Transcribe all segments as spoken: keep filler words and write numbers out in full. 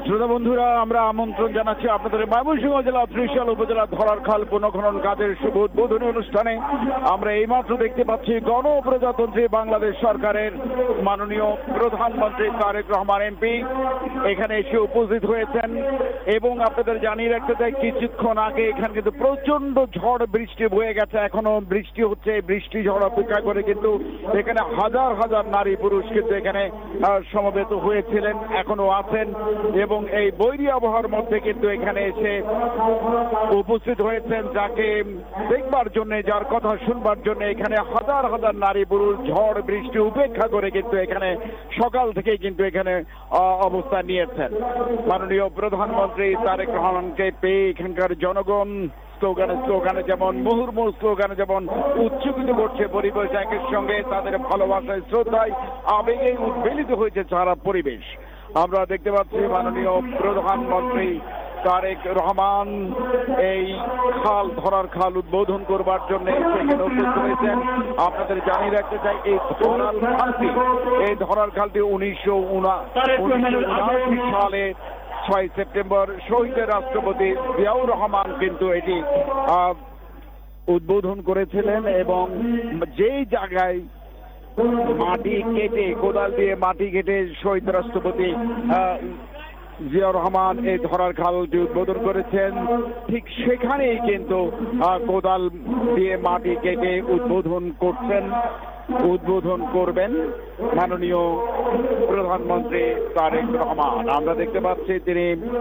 শ্রোতা বন্ধুরা, আমরা আমন্ত্রণ জানাচ্ছি আপনাদের ময়মনসিংহ জেলা ত্রিশাল উপজেলা ধরার খাল পুনঃখনন কাজের শুভ উদ্বোধনী অনুষ্ঠানে। আমরা এইমাত্র দেখতে পাচ্ছি গণপ্রজাতন্ত্রী বাংলাদেশ সরকারের মাননীয় প্রধানমন্ত্রী তারেক রহমান এমপি এখানে এসে উপস্থিত হয়েছেন। এবং আপনাদের জানিয়ে রাখতে চাই, কিছুক্ষণ আগে এখানে কিন্তু প্রচন্ড ঝড় বৃষ্টি বয়ে গেছে, এখনো বৃষ্টি হচ্ছে। বৃষ্টি ঝড় অপেক্ষা করে কিন্তু এখানে হাজার হাজার নারী পুরুষ কিন্তু এখানে সমবেত হয়েছিলেন, এখনো আছেন। এবং এই বৈরী আবহাওয়ার মধ্যে কিন্তু এখানে এসে উপস্থিত হয়েছেন, যাকে দেখবার জন্য, যার কথা শুনবার জন্য এখানে হাজার হাজার নারী পুরুষ ঝড় বৃষ্টি উপেক্ষা করে কিন্তু এখানে সকাল থেকে কিন্তু এখানে অবস্থান নিয়েছেন। মাননীয় প্রধানমন্ত্রী তারেক রহমানকে পেয়ে এখানকার জনগণ স্লোগানে স্লোগানে যেমন মুহুর্মুহু স্লোগানে যেমন উচ্চকিত করছে, পরিবেশ একের সঙ্গে তাদের ভালোবাসায় শ্রদ্ধায় আবেগে উদ্বেলিত হয়েছে সারা পরিবেশ। আমরা দেখতে পাচ্ছি মাননীয় প্রধানমন্ত্রী তারেক রহমান এই খাল ধরার খাল উদ্বোধন করবার জন্য সেখানে উপস্থিত হয়েছেন। আপনাদের জানিয়ে রাখতে চাই, এই ধরার খালটি এই ধরার খালটি উনিশশো উনআশি সালে ছয় সেপ্টেম্বর শহীদ রাষ্ট্রপতি জিয়াউর রহমান কিন্তু এটি উদ্বোধন করেছিলেন। এবং যেই জায়গায় মাটি কেটে, কোদাল দিয়ে মাটি কেটে শহীদ রাষ্ট্রপতি জিয়াউর রহমান এই ধরার খালটি উদ্বোধন করেছেন, ঠিক সেখানেই কিন্তু কোদাল দিয়ে মাটি কেটে উদ্বোধন করছেন উদ্বোধন করবেন মাননীয় প্রধানমন্ত্রী তারেক রহমান। আমরা দেখতে পাচ্ছি তিনি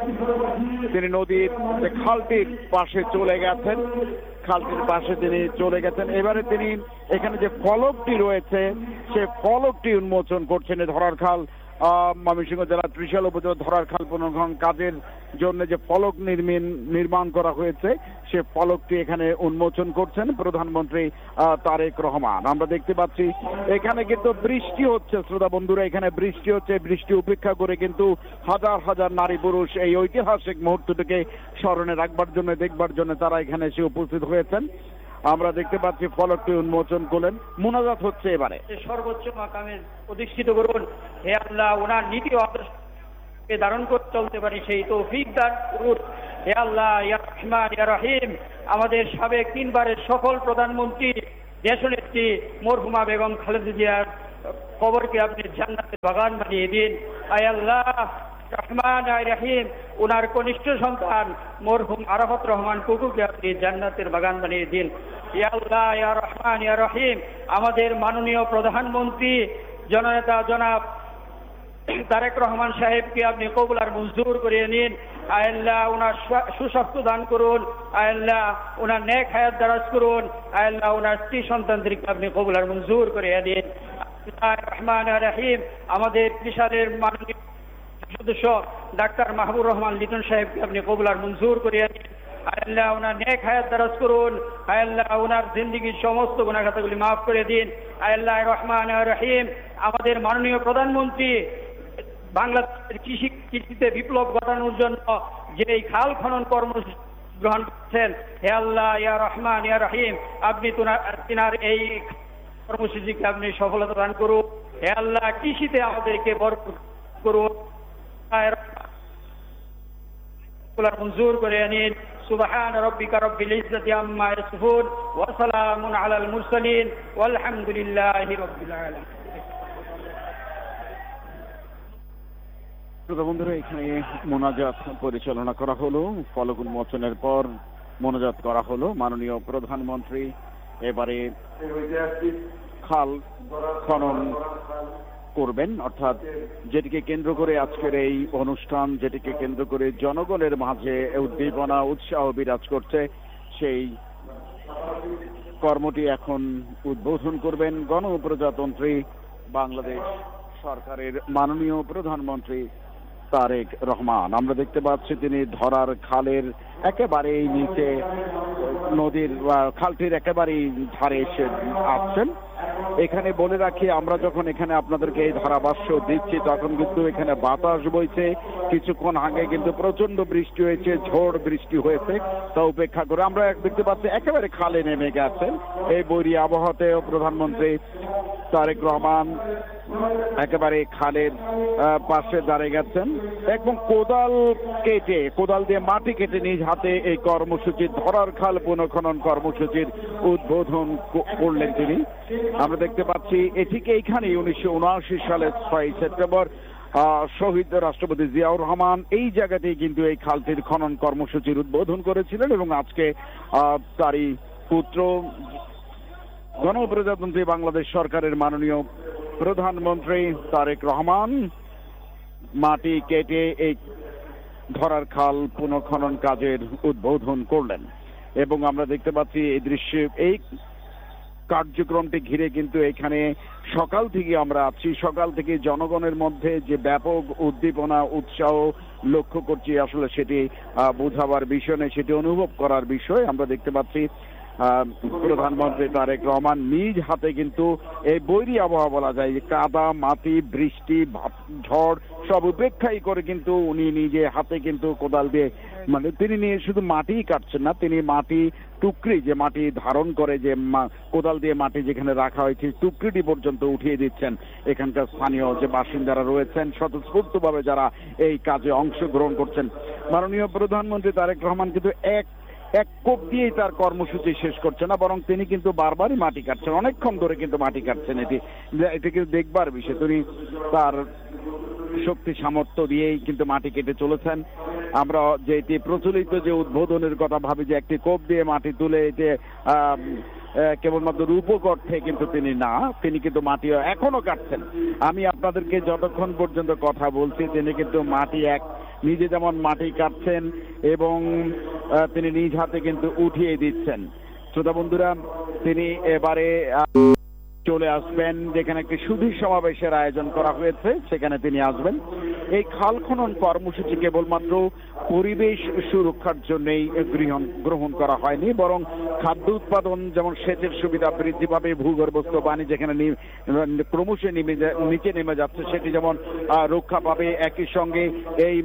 তিনি নদীর যে খালটির পাশে চলে গেছেন, খালটির পাশে তিনি চলে গেছেন। এবারে তিনি এখানে যে ফলকটি রয়েছে সে ফলকটি উন্মোচন করছেন। ধরার খাল ময়মনসিংহ জেলা ত্রিশাল উপজেলা ধরার খাল পুনর্খনন কাজের জন্য যে ফলক নির্মাণ করা হয়েছে সে ফলকটি এখানে উন্মোচন করছেন প্রধানমন্ত্রী তারেক রহমান। আমরা দেখতে পাচ্ছি এখানে কিন্তু বৃষ্টি হচ্ছে। শ্রোতা বন্ধুরা, এখানে বৃষ্টি হচ্ছে। বৃষ্টি উপেক্ষা করে কিন্তু হাজার হাজার নারী পুরুষ এই ঐতিহাসিক মুহূর্তটিকে স্মরণে রাখবার জন্য, দেখবার জন্য তারা এখানে এসে উপস্থিত হয়েছেন। আমরা দেখতে পাচ্ছি ফলকটি উন্মোচন করলেন। মুনাজাত হচ্ছে এবারে। সর্বোচ্চ মাকামে প্রতিষ্ঠিত করুন, হে আল্লাহ, ওনার নীতি আদর্শকে ধারণ করে চলতে পারি সেই তৌফিক দান করুন। হে আল্লাহ, ইয়া রহমান ইয়া রহিম, আমাদের সাবেক তিনবারের সফল প্রধানমন্ত্রী দেশনেত্রী মরহুমা বেগম খালেদা জিয়ার কবরকে আপনি জান্নাতের বাগান বানিয়ে দিন। আয় আল্লাহ রহমান আয় রহিম, ওনার কনিষ্ঠ সন্তান মরহুম আরাফাত রহমান কুকুকে আপনি জান্নাতের বাগান বানিয়ে দিন। ইয়া আল্লাহ ইয়া রহমান ইয়া রহিম, আমাদের মাননীয় প্রধানমন্ত্রী জননেতা জনাব তারেক রহমান সাহেবকে আপনি কবুল আর মঞ্জুর করিয়ে নিন। আয় আল্লাহ, ওনার সুস্বাস্থ্য দান করুন। আয় আল্লাহ, ওনার নেক হায়াত দারাজ করুন। আয় আল্লাহ, ওনার স্ত্রী সন্তানদেরকে আপনি কবুল আর মঞ্জুর করিয়ে দিন। রহমান রহিম, আমাদের ত্রিশালের মাননীয় সদস্য ডাক্তার মাহবুর রহমান লিটন সাহেবকে আপনি কবুল আর মঞ্জুর করিয়ে দিন। আয় আল্লাহ, ওনার নেক হায়াত দারাজ করুন। আয় আল্লাহ, ওনার জিন্দিগির সমস্ত গুনাহ খাতাগুলি মাফ করে দিন। আয় আল্লাহ রহমান রহিম, আমাদের মাননীয় প্রধানমন্ত্রী বাংলাদেশের কৃষি কৃষিতে বিপ্লব ঘটানোর জন্য যে এই খাল খনন কর্মসূচি গ্রহণ করছেন, হে আল্লাহ ইয়া রহমান ইয়া রহিম, আপনি তিনার এই কর্মসূচিকে আপনি সফলতা দান করুন। হে আল্লাহ, কৃষিতে আমাদেরকে ভরপুর করুন। মঞ্জুর করে নিন। সুবহান রাব্বিকা রাব্বিল ইজ্জাতি আম্মা ইয়াসিফুন ওয়া সালামুন আলাল মুরসালিন ওয়ালহামদুলিল্লাহি রাব্বিল আলামিন। বন্ধুরা, এখানে মোনাজাত পরিচালনা করা হলো। ফলক উন্মোচনের পর মোনাজাত করা হলো। মাননীয় প্রধানমন্ত্রী এবারে খাল খনন করবেন, অর্থাৎ যেটিকে কেন্দ্র করে আজকের এই অনুষ্ঠান, যেটিকে কেন্দ্র করে জনগণের মাঝে উদ্দীপনা উৎসাহ বিরাজ করছে, সেই কর্মটি এখন উদ্বোধন করবেন গণপ্রজাতন্ত্রী বাংলাদেশ সরকারের মাননীয় প্রধানমন্ত্রী তারেক রহমান। আমরা দেখতে পাচ্ছি তিনি ধরার খালের একেবারেই নিচে, নদীর খালটির একেবারেই ধারে এসে আসছেন। এখানে বলে রাখি, আমরা যখন এখানে আপনাদেরকে এই ধারাভাষ্য দিচ্ছি তখন কিন্তু এখানে বাতাস বইছে। কিছুক্ষণ আগে কিন্তু প্রচন্ড বৃষ্টি হয়েছে, ঝড় বৃষ্টি হয়েছে। তা উপেক্ষা করে আমরা দেখতে পাচ্ছি একেবারে খালে নেমে গেছেন। এই বৈরী আবহাওয়াতেও প্রধানমন্ত্রী তারেক রহমান একেবারে খালের পাশে দাঁড়িয়ে গেছেন এবং কোদাল কেটে কোদাল দিয়ে মাটি কেটে নিজ হাতে এই কর্মসূচি ধরার খাল পুনঃখনন কর্মসূচির উদ্বোধন করলেন তিনি। আমরা দেখতে পাচ্ছি এটিকে এইখানে উনিশশো উনআশি সালের ছয় সেপ্টেম্বর শহীদ রাষ্ট্রপতি জিয়াউর রহমান এই জায়গাতেই কিন্তু এই খালটির খনন কর্মসূচির উদ্বোধন করেছিলেন এবং আজকে তারই পুত্র গণপ্রজাতন্ত্রী বাংলাদেশ সরকারের মাননীয় প্রধানমন্ত্রী তারেক রহমান মাটি কেটে এই ধরার খাল পুনঃখনন কাজের উদ্বোধন করলেন এবং আমরা দেখতে পাচ্ছি এই দৃশ্যে এই কার্যক্রমটি ঘিরে কিন্তু এখানে সকাল থেকে আমরা আছি। সকাল থেকে জনগণের মধ্যে যে ব্যাপক উদ্দীপনা উৎসাহ লক্ষ্য করছি, আসলে সেটি বোঝাবার বিষয় নেই, সেটি অনুভব করার বিষয়। আমরা দেখতে পাচ্ছি প্রধানমন্ত্রী তারেক রহমান নিজ হাতে কিন্তু এই বৈরী আবহাওয়া বলা যায়, কাদা মাটি বৃষ্টি ঝড় সব উপেক্ষাই করে কিন্তু উনি নিজে হাতে কিন্তু কোদাল দিয়ে মানে তিনি নিয়ে শুধু মাটিই কাটছেন না, তিনি মাটি টুকরি যে মাটি ধারণ করে যে কোদাল দিয়ে মাটি যেখানে রাখা হয়েছে টুকরিটি পর্যন্ত উঠিয়ে দিচ্ছেন। এখানকার স্থানীয় যে বাসিন্দারা রয়েছেন স্বতঃস্ফূর্তভাবে যারা এই কাজে অংশগ্রহণ করছেন। মাননীয় প্রধানমন্ত্রী তারেক রহমান কিন্তু এক এক কোপ দিয়েই তার কর্মসূচি শেষ করছে না, বরং তিনি কিন্তু বারবারই মাটি কাটছেন, অনেকক্ষণ ধরে কিন্তু মাটি কাটছেন। এটি এটি কিন্তু দেখবার বিষয়। তিনি তার শক্তি সামর্থ্য দিয়েই কিন্তু মাটি কেটে চলেছেন। আমরা যে এটি প্রচলিত যে উদ্বোধনের কথা ভাবি যে একটি কোপ দিয়ে মাটি তুলে এটি আহ কেবলমাত্র রূপক অর্থে কিন্তু তিনি না, তিনি কিন্তু মাটি এখনো কাটছেন। আমি আপনাদেরকে যতক্ষণ পর্যন্ত কথা বলছি তিনি কিন্তু মাটি এক নিজে যেমন মাটি কাটছেন এবং তিনি নিজ হাতে কিন্তু উঠিয়ে দিচ্ছেন। শ্রোতা বন্ধুরা, তিনি এবারে চলে আসবেন যেখানে একটি সুধী সমাবেশের আয়োজন করা হয়েছে, সেখানে তিনি আসবেন। এই খাল খনন কর্মসূচি কেবলমাত্র পরিবেশ সুরক্ষার জন্যই গ্রহণ করা হয়নি, বরং খাদ্য উৎপাদন যেমন সেচের সুবিধা বৃদ্ধি পাবে, ভূগর্ভস্থ পানি যেখানে ক্রমশ নিচে নেমে যাচ্ছে সেটি যেমন রক্ষা পাবে, একই সঙ্গে এই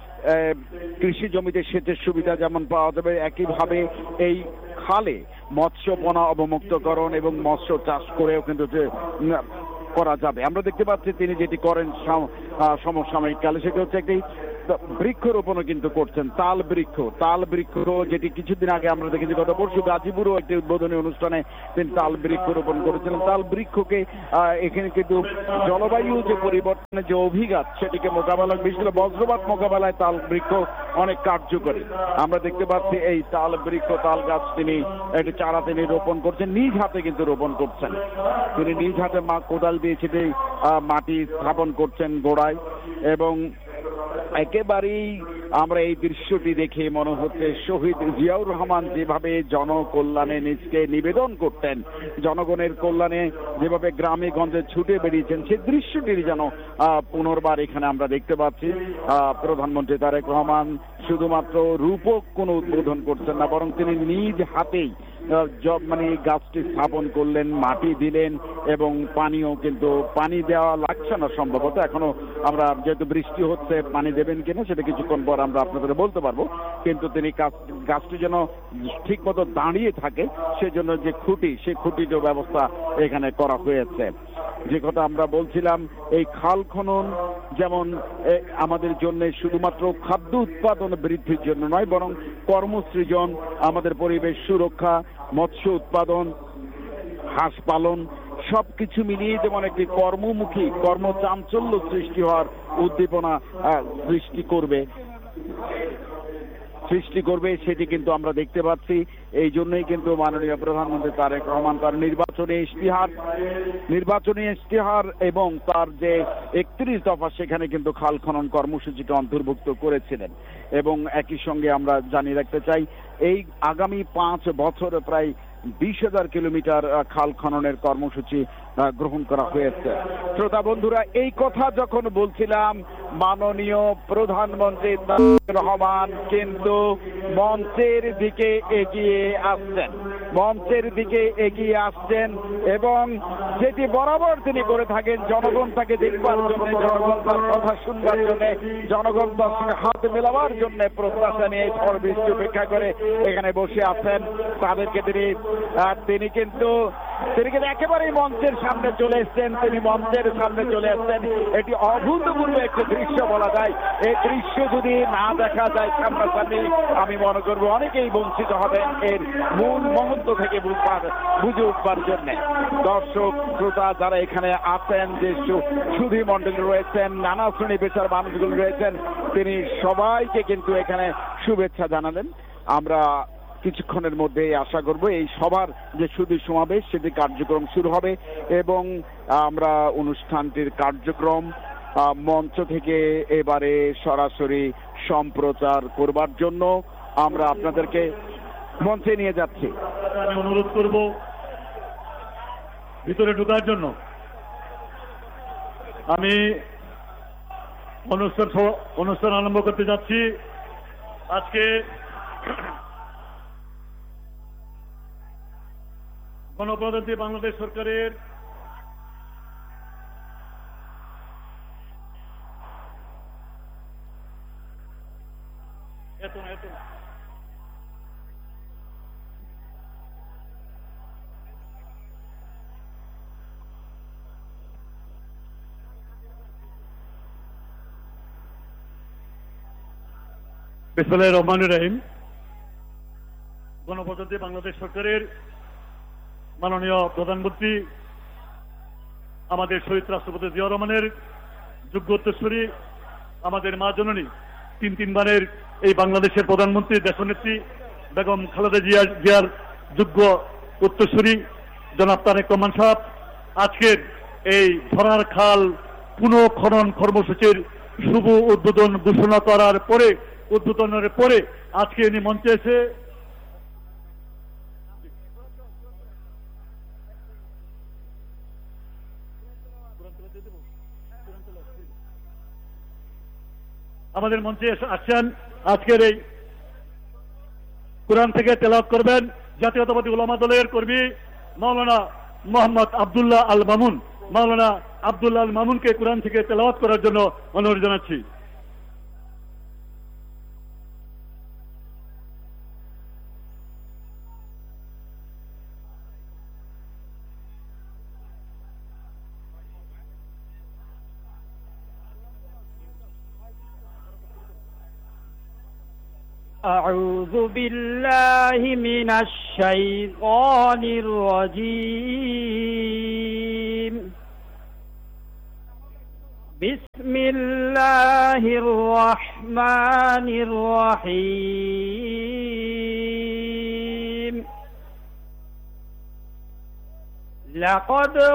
কৃষি জমিতে সেচের সুবিধা যেমন পাওয়া যাবে, একইভাবে এই খালে মৎস্যপনা অবমুক্তকরণ এবং মৎস্য চাষ করেও কিন্তু করা যাবে। আমরা দেখতে পাচ্ছি তিনি যেটি করেন সমসাময়িক কালে সেটি হচ্ছে একটি বৃক্ষরোপণও কিন্তু করছেন, তাল বৃক্ষ তাল বৃক্ষ যেটি কিছুদিন আগে আমরা দেখেছি গত পরশু গাজীপুরও একটি উদ্বোধনী অনুষ্ঠানে তিনি তাল বৃক্ষ রোপণ করেছিলেন। তাল বৃক্ষকে এখানে কিন্তু জলবায়ু যে পরিবর্তনের যে অভিঘাত সেটিকে মোকাবেলা, বিশেষ করে বজ্রপাত মোকাবেলায় তাল বৃক্ষ অনেক কার্যকরী। আমরা দেখতে পাচ্ছি এই তাল বৃক্ষ তাল গাছ তিনি একটি চারা তিনি রোপণ করছেন, নিজ হাতে কিন্তু রোপণ করছেন। তিনি নিজ হাতে মা কোদাল দিয়ে সেটি মাটি স্থাপন করছেন গোড়ায় এবং একেবারেই আমরা এই দৃশ্যটি দেখে মনে হচ্ছে শহীদ জিয়াউর রহমান যেভাবে জনকল্যাণে নিজকে নিবেদন করতেন, জনগণের কল্যাণে যেভাবে গ্রামে গঞ্জে ছুটে বেরিয়েছেন, সেই দৃশ্যটির যেন পুনর্বার এখানে আমরা দেখতে পাচ্ছি। প্রধানমন্ত্রী তারেক রহমান শুধুমাত্র রূপক কোনো উদ্বোধন করছেন না, বরং তিনি নিজ হাতেই মানে গাছটি স্থাপন করলেন, মাটি দিলেন এবং পানিও কিন্তু পানি দেওয়া লাগছে না সম্ভবত এখনো। আমরা যেহেতু বৃষ্টি হচ্ছে পানি দেবেন কিনা সেটা কিছুক্ষণ পর আমরা আপনাদের বলতে পারবো, কিন্তু তিনি গাছটি যেন ঠিক মতো দাঁড়িয়ে থাকে সেজন্য যে খুঁটি সেই খুঁটির ব্যবস্থা এখানে করা হয়েছে। যে কথা আমরা বলছিলাম, এই খাল খনন যেমন আমাদের জন্য শুধুমাত্র খাদ্য উৎপাদন বৃদ্ধির জন্য নয়, বরং কর্মসৃজন, আমাদের পরিবেশ সুরক্ষা, মৎস্য উৎপাদন, হাঁস পালন সবকিছু মিলিয়ে যেমন একটি কর্মমুখী কর্মচাঞ্চল্য সৃষ্টি হওয়ার উদ্দীপনা সৃষ্টি করবে সৃষ্টি করবে সেটি কিন্তু আমরা দেখতে পাচ্ছি। এই জন্যই কিন্তু মাননীয় প্রধানমন্ত্রী তারেক রহমান তার নির্বাচনী ইশতিহার নির্বাচনী ইশতিহার এবং তার যে একত্রিশ দফা সেখানে কিন্তু খাল খনন কর্মসূচিকে অন্তর্ভুক্ত করেছিলেন। এবং একই সঙ্গে আমরা জানিয়ে রাখতে চাই এই আগামী পাঁচ বছরে প্রায় বিশ হাজার কিলোমিটার খাল খননের কর্মসূচি গ্রহণ করা হয়েছে। শ্রোতা বন্ধুরা, এই কথা যখন বলছিলাম মাননীয় প্রধানমন্ত্রী তারেক রহমান কিন্তু মঞ্চের দিকে এগিয়ে আসছেন মঞ্চের দিকে এগিয়ে আসছেন এবং যেটি বরাবর তিনি করে থাকেন, জনগণ তাকে দেখবার জন্য, জনগণ তার কথা শুনবার জন্য, জনগণ তার সঙ্গে হাত মেলাবার জন্য প্রত্যাশা নিয়ে ঝড় বৃষ্টি উপেক্ষা করে এখানে বসে আছেন। তাদেরকে তিনি তিনি কিন্তু তিনি কিন্তু একেবারেই মঞ্চের সামনে চলে এসছেন, তিনি মঞ্চের সামনে চলে আসছেন। এটি অভূতপূর্ব একটি দৃশ্য বলা যায়। এই দৃশ্য যদি না দেখা যায় সামনাসামনি, আমি মনে করবো অনেকেই বঞ্চিত হবেন এর মূল মহত্ব থেকে বুঝবার বুঝে উঠবার জন্য। দর্শক শ্রোতা যারা এখানে আছেন, যে সুধী মণ্ডলী রয়েছেন, নানা শ্রেণী পেশার মানুষগুলো রয়েছেন, তিনি সবাইকে কিন্তু এখানে শুভেচ্ছা জানালেন। আমরা কিছুক্ষণের মধ্যে আশা করব এই সবার যে সুধী সমাবেশ সেটি কার্যক্রম শুরু হবে এবং আমরা অনুষ্ঠানটির কার্যক্রম মঞ্চ থেকে এবারে সরাসরি সম্প্রচার করবার জন্য আমরা আপনাদেরকে মঞ্চে নিয়ে যাচ্ছি। আমি অনুরোধ করব ভিতরে ঢোকার জন্য। আমি অনুষ্ঠান অনুষ্ঠান আরম্ভ করতে যাচ্ছি। আজকে গণপ্রজাতন্ত্রী বাংলাদেশ সরকারের এত না এত না বিসমিল্লাহির রহমানির রহিম। গণপ্রজাতন্ত্রী বাংলাদেশ সরকারের মাননীয় প্রধানমন্ত্রী আমাদের শহীদ রাষ্ট্রপতি জিয়া রহমানের যোগ্য উত্তরসূরি, আমাদের মা জননী তিন তিনবারের এই বাংলাদেশের প্রধানমন্ত্রী দেশনেত্রী বেগম খালেদা জিয়া জিয়ার যোগ্য উত্তরসূরি জনাব তারেক রহমান সাহেব আজকের এই ধরার খাল পুনঃখনন কর্মসূচির শুভ উদ্বোধন ঘোষণা করার পরে উদ্বোধনের পরে আজকে ইনি মঞ্চে এসে আমাদের মঞ্চে আসছেন। আজকের এই কোরআন থেকে তেলাওয়াত করবেন জাতীয়তাবাদী উলামা দলের কর্মী মাওলানা মোহাম্মদ আব্দুল্লাহ আল মামুন। মাওলানা আব্দুল্লাহ আল মামুনকে কোরআন থেকে তেলাওয়াত করার জন্য অনুরোধ জানাচ্ছি। أعوذ بالله من الشيطان الرجيم. بسم الله الرحمن الرحيم. لقد